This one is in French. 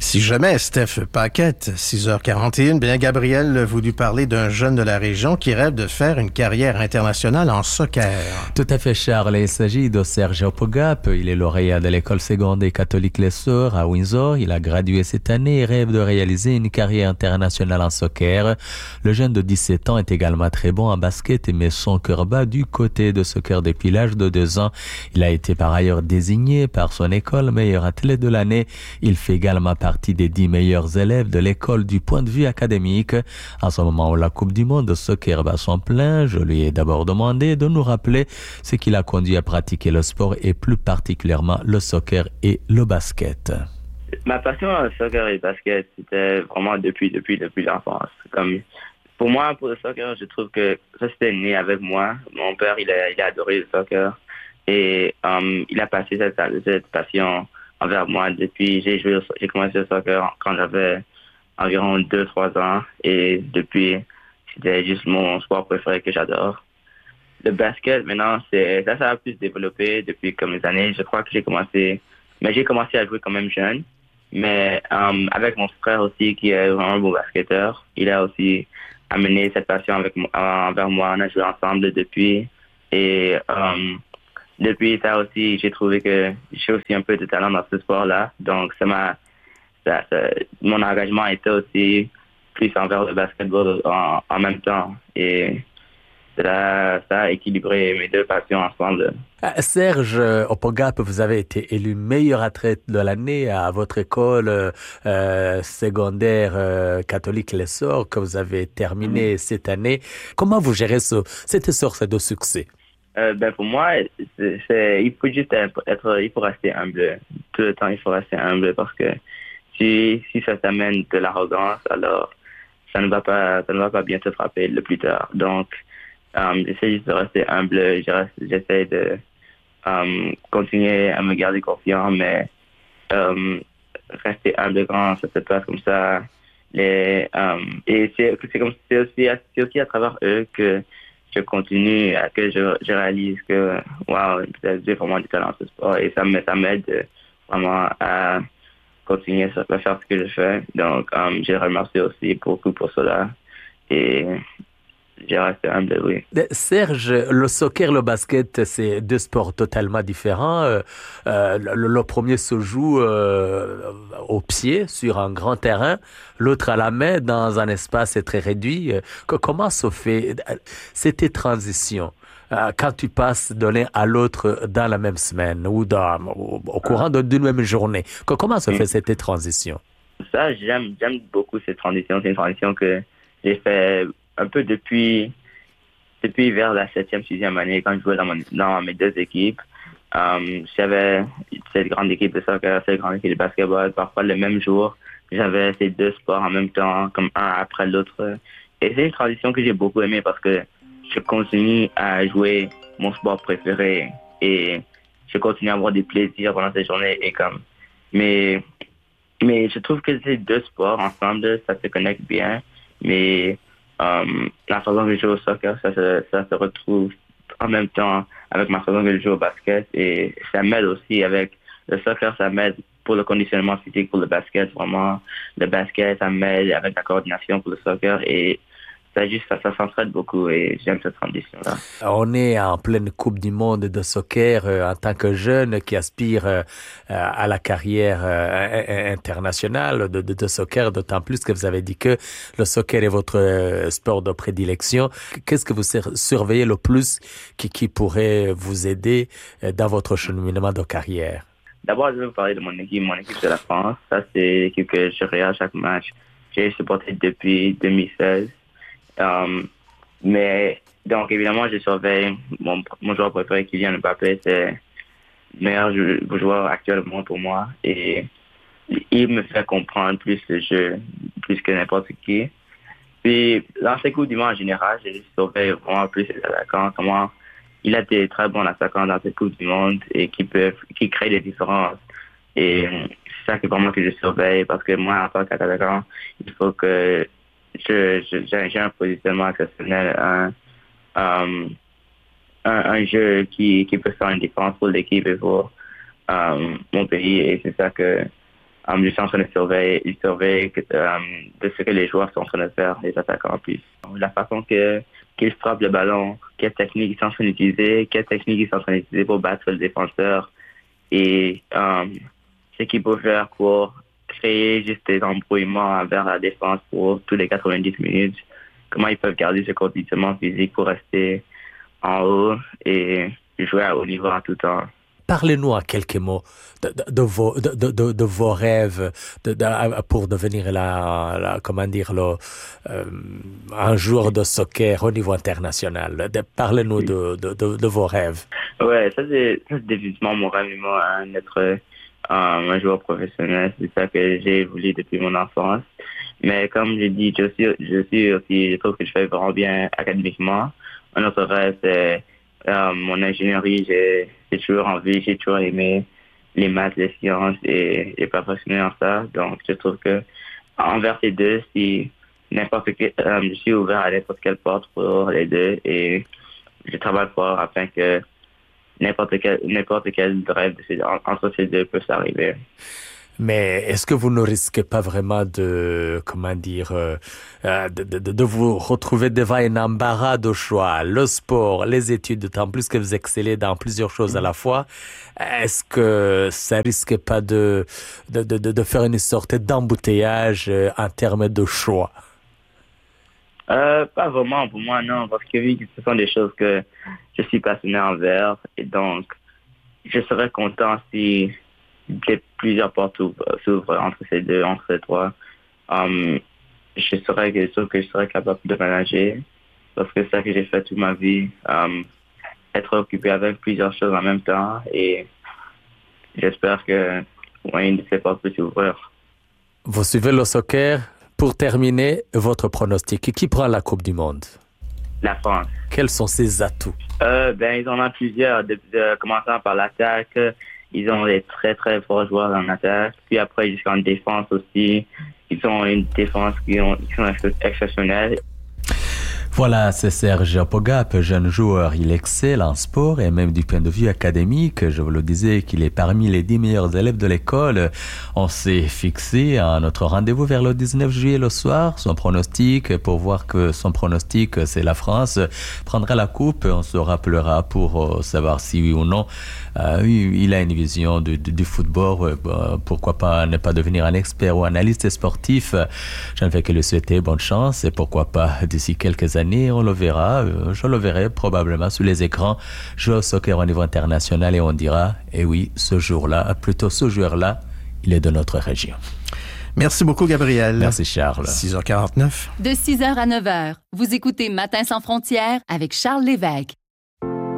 Si jamais, Steph Paquette, 6h41, bien Gabriel voulu parler d'un jeune de la région qui rêve de faire une carrière internationale en soccer. Tout à fait, Charles. Il s'agit de Serge Opogap. Il est lauréat de l'école secondaire catholique Les Sœurs à Windsor. Il a gradué cette année et rêve de réaliser une carrière internationale en soccer. Le jeune de 17 ans est également très bon en basket et met son cœur bat du côté de soccer depuis l'âge de 2 ans. Il a été par ailleurs désigné par son école meilleur athlète de l'année. Il fait également partie des 10 meilleurs élèves de l'école du point de vue académique. En ce moment où la Coupe du Monde de soccer bat son plein, je lui ai d'abord demandé de nous rappeler ce qui l'a conduit à pratiquer le sport et plus particulièrement le soccer et le basket. Ma passion pour le soccer et le basket, c'était vraiment depuis l'enfance. Comme, pour moi, pour le soccer, je trouve que ça c'était né avec moi. Mon père, il a adoré le soccer et il a passé cette passion envers moi depuis j'ai commencé le soccer quand j'avais environ 2-3 ans et depuis c'était juste mon sport préféré que j'adore. Le basket maintenant ça a plus développé depuis comme les années. Je crois que j'ai commencé à jouer quand même jeune, mais avec mon frère aussi qui est vraiment un bon basketteur, il a aussi amené cette passion envers moi. On a joué ensemble depuis et depuis ça aussi, j'ai trouvé que j'ai aussi un peu de talent dans ce sport-là. Donc, mon engagement était aussi plus envers le basketball en même temps. Et ça a équilibré mes deux passions ensemble. Serge Opogap, vous avez été élu meilleur athlète de l'année à votre école secondaire catholique Les Sœurs que vous avez terminé cette année. Comment vous gérez cette source de succès? Pour moi, il faut juste il faut rester humble. Tout le temps, il faut rester humble parce que si ça t'amène de l'arrogance, alors ça ne va pas bien te frapper le plus tard. Donc, j'essaie juste de rester humble. J'essaie de continuer à me garder confiant, mais rester humble quand ça se passe comme ça. Et c'est aussi à travers eux que je continue, que je réalise que j'ai vraiment du talent dans ce sport et ça m'aide vraiment à continuer à faire ce que je fais. Donc, je les remercie aussi beaucoup pour cela et je reste humble, oui. Serge, le soccer, le basket, c'est deux sports totalement différents. Le premier se joue au pied, sur un grand terrain, l'autre à la main, dans un espace très réduit. Comment se fait cette transition quand tu passes de l'un à l'autre dans la même semaine ou au courant d'une même journée? Comment se fait cette transition? Ça, j'aime beaucoup cette transition. C'est une transition que j'ai fait un peu depuis vers la 7e, 6e année, quand je jouais dans mes deux équipes. J'avais cette grande équipe de soccer, cette grande équipe de basketball. Parfois, le même jour, j'avais ces deux sports en même temps, comme un après l'autre. Et c'est une transition que j'ai beaucoup aimée parce que je continue à jouer mon sport préféré et je continue à avoir des plaisirs pendant cette journée. Mais je trouve que ces deux sports ensemble, ça se connecte bien. Mais la façon que je joue au soccer, ça se retrouve en même temps avec ma façon que je joue au basket. Et ça m'aide aussi avec le soccer, ça m'aide pour le conditionnement physique, pour le basket, vraiment. Le basket, ça m'aide avec la coordination pour le soccer. Et ça s'entraide beaucoup et j'aime cette transition-là. On est en pleine Coupe du Monde de soccer en tant que jeune qui aspire à la carrière internationale de soccer, d'autant plus que vous avez dit que le soccer est votre sport de prédilection. Qu'est-ce que vous surveillez le plus qui pourrait vous aider dans votre cheminement de carrière? D'abord, je vais vous parler de mon équipe de la France. Ça, c'est l'équipe que je regarde chaque match. J'ai supporté depuis 2016. Mais donc évidemment je surveille mon joueur préféré Kylian Mbappé, c'est le meilleur joueur actuellement pour moi et il me fait comprendre plus le jeu plus que n'importe qui. Puis dans ces coups du monde en général, je surveille vraiment plus les attaquants, comment il a des très bons attaquants dans cette Coupe du Monde et qui créent des différences. Et c'est ça que vraiment que je surveille parce que moi en tant qu'attaquant, il faut que j'ai un positionnement exceptionnel, un jeu qui peut faire une défense pour l'équipe et pour mon pays. Et c'est ça que Je suis en train de surveiller de ce que les joueurs sont en train de faire, les attaquants en plus. La façon qu'ils frappent le ballon, quelle technique ils sont en train d'utiliser, pour battre le défenseur et ce qu'ils peuvent faire pour créer juste des embrouillements envers la défense pour tous les 90 minutes. Comment ils peuvent garder ce conditionnement physique pour rester en haut et jouer à haut niveau en tout temps. Parlez-nous en quelques mots de vos rêves pour devenir un joueur de soccer au niveau international. Parlez-nous de vos rêves. Ouais, ça c'est définitivement mon rêve numéro un, d'être un joueur professionnel. C'est ça que j'ai voulu depuis mon enfance. Mais comme j'ai dit, je trouve que je fais vraiment bien académiquement. Un autre rêve, c'est mon ingénierie. J'ai toujours envie, j'ai toujours aimé les maths, les sciences et perfectionner en ça. Donc, je trouve que envers ces deux, je suis ouvert à n'importe quelle porte pour les deux et je travaille fort afin que n'importe quel rêve entre ces deux peut s'arriver. Mais est-ce que vous ne risquez pas vraiment de vous retrouver devant un embarras de choix, le sport, les études, d'autant plus que vous excellez dans plusieurs choses à la fois. Est-ce que ça risque pas de faire une sorte d'embouteillage en termes de choix? Pas vraiment pour moi, non, parce que oui, ce sont des choses que je suis passionné envers et donc je serais content si plusieurs portes s'ouvrent entre ces deux, entre ces trois. Je serais capable de manager parce que c'est ça que j'ai fait toute ma vie. Être occupé avec plusieurs choses en même temps et j'espère que une de ces portes peut s'ouvrir. Vous suivez le soccer. Pour terminer, votre pronostic. Qui prend la Coupe du Monde? La France. Quels sont ses atouts? Ils en ont plusieurs, commençant par l'attaque. Ils ont des très, très forts joueurs en attaque. Puis après, jusqu'en défense aussi. Ils ont une défense qui sont exceptionnelles. Voilà, c'est Serge Apogap, jeune joueur. Il excelle en sport et même du point de vue académique. Je vous le disais qu'il est parmi les 10 meilleurs élèves de l'école. On s'est fixé à notre rendez-vous vers le 19 juillet le soir. Son pronostic, pour voir que son pronostic, c'est la France, prendra la coupe. On se rappellera pour savoir si oui ou non il a une vision du football. Pourquoi pas ne pas devenir un expert ou analyste sportif. Je ne fais que lui souhaiter bonne chance et pourquoi pas d'ici quelques années, on le verra, je le verrai probablement sur les écrans, jouer au soccer au niveau international et on dira, eh oui, ce joueur-là, il est de notre région. Merci beaucoup, Gabriel. Merci, Charles. 6h49. De 6h à 9h, vous écoutez Matin sans frontières avec Charles Lévesque.